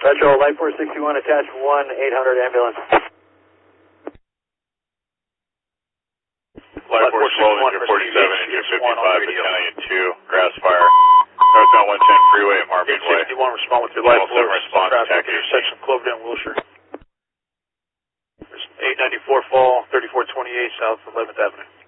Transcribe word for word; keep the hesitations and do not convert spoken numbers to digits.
Metro, Light four sixty-one, attach one eight hundred ambulance. Light four sixty-one, India forty-seven, India fifty-five, Battalion two, grass fire. Northbound one ten freeway at Marvin Way. eight sixty-one, respond with your Light four response attack intersection Clovedale and Wilshire. eight ninety-four fall, thirty-four twenty-eight south of eleventh Avenue.